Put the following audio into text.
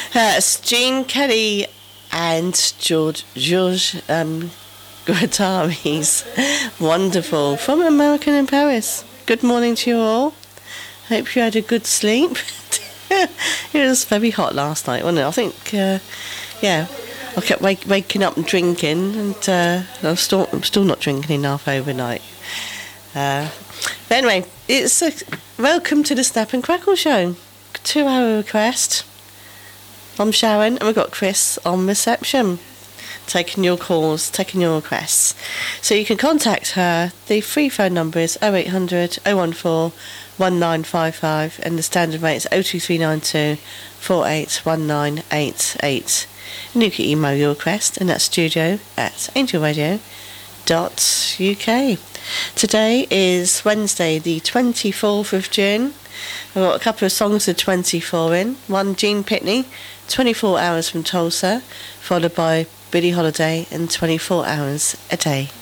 It's Gene Kelly and George Guattari's Wonderful from American in Paris. Good morning to you all. Hope you had a good sleep. It was very hot last night, wasn't it? I think, I kept waking up and drinking, and I'm still not drinking enough overnight. But anyway, it's welcome to the Snap and Crackle Show. 2-hour request. I'm Sharon, and we've got Chris on reception, taking your calls, taking your requests. So you can contact her. The free phone number is 0800 014 1955, and the standard rate is 02392 481988. And you can email your request, and that's studio@angelradio.uk. Today is Wednesday, the 24th of June. I've got a couple of songs of 24 in. One, Gene Pitney, 24 Hours from Tulsa, followed by Billie Holiday and 24 Hours a Day.